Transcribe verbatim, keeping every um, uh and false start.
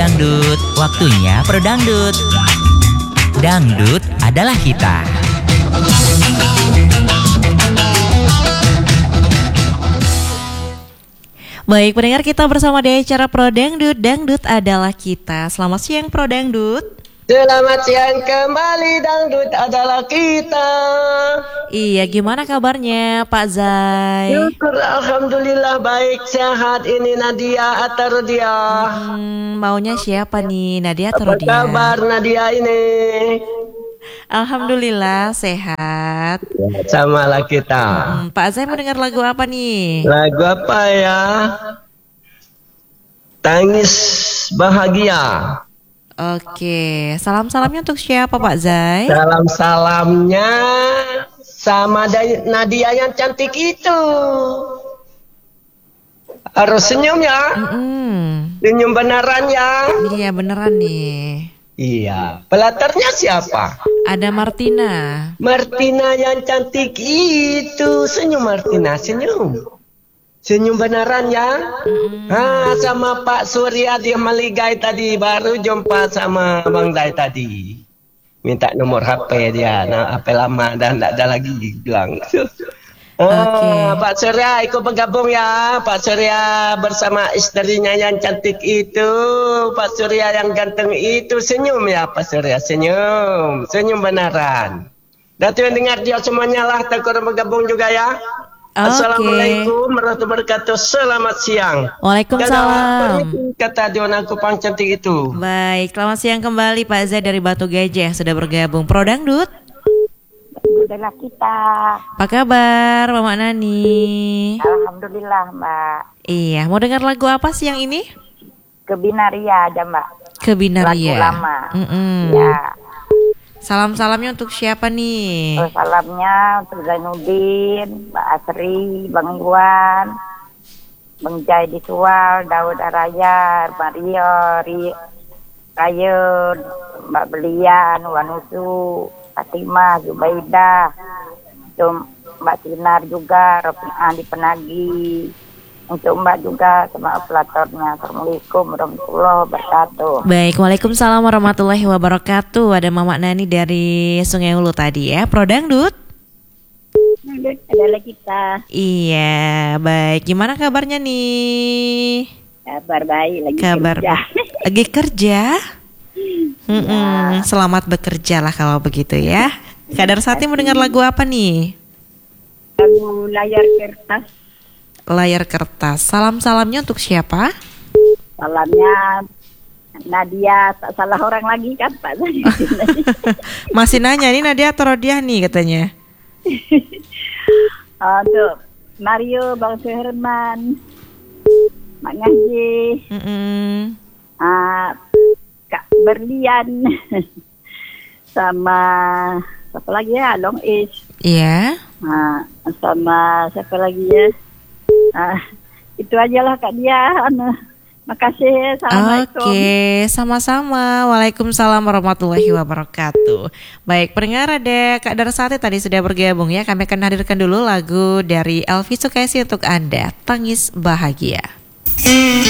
Dangdut, waktunya Pro Dangdut. Dangdut adalah kita. Baik, pendengar, kita bersama di acara Pro Dangdut. Dangdut adalah kita. Selamat siang Pro Dangdut. Selamat siang kembali, dangdut adalah kita. Iya, gimana kabarnya Pak Zai? Syukur alhamdulillah baik sehat. Ini Nadia atau Rodia? Hmm, maunya siapa nih, Nadia atau Apa Rodia? kabar Nadia ini? Alhamdulillah sehat. Sama lah kita. Hmm, Pak Zai mau dengar lagu apa nih? Lagu apa ya? Tangis Bahagia. Oke, salam-salamnya untuk siapa Pak Zai? Salam-salamnya sama Nadia yang cantik itu. Harus senyum ya. Mm-mm. Senyum beneran ya. Iya beneran nih. Iya. Pelatarnya siapa? Ada Martina. Martina yang cantik itu. Senyum Martina, senyum. Senyum beneran ya. Mm-mm. Ah, sama Pak Surya di Maligai tadi. Baru jumpa sama Bang Dai tadi. Minta nomor H P dia. Nah, H P lama dan tidak ada lagi bilang. Oh, Oke. Pak Surya ikut bergabung ya. Pak Surya bersama istrinya yang cantik itu. Pak Surya yang ganteng itu. Senyum ya Pak Surya, senyum. Senyum beneran. Datu yang dengar dia semuanya lah. Takut bergabung juga ya. Oke. Assalamualaikum warahmatullahi wabarakatuh. Selamat siang. Waalaikumsalam. Kata Dion aku pang cantik itu. Baik, selamat siang kembali Pak Zai dari Batu Gajah sudah bergabung Pro Dangdut. Adalah kita. Apa kabar Mama Nani? Alhamdulillah Mbak. Iya, mau dengar lagu apa siang ini? Kebinaria aja Mbak. Kebinaria. Lagu lama. Mm-mm. Ya. Salam-salamnya untuk siapa nih? Terus salamnya untuk Zainuddin, Mbak Asri, Bang Iwan, Bang Jai Disual, Daud Araya, Mario, Ri, Rayun, Mbak Belian, Wanusu, Fatimah, Zubaidah, untuk Mbak Sinar juga, Rofi Andi Penagi, untuk Mbak juga sama operatornya. Assalamualaikum warahmatullahi wabarakatuh. Baik, waalaikumsalam warahmatullahi wabarakatuh. Ada Mama Nani dari Sungai Hulu tadi ya, Pro Dangdut. Adalah kita. Iya, baik. Gimana kabarnya nih? Kabar baik lagi Kabar kerja. lagi kerja? Mm-mm, selamat bekerja lah kalau begitu ya. Kadar Sati mau dengar lagu apa nih? Lagu layar kertas. Layar kertas. Salam-salamnya untuk siapa? Salamnya Nadia, tak salah orang lagi kan Pak. Masih nanya nih Nadia atau Rodia nih katanya. Untuk Mario, Bang Suherman, Mak Ngaji, Mm-mm. uh, Kak Berlian, sama siapa lagi ya, Long Ish, Iya. uh, sama siapa lagi ya, uh, itu aja lah Kak dia. Anu, makasih, assalamualaikum. Oke, sama-sama. Waalaikumsalam warahmatullahi wabarakatuh. Baik, pendengar, ada Kak Darsati tadi sudah bergabung ya. Kami akan hadirkan dulu lagu dari Elvi Sukaisi untuk Anda, Tangis Bahagia.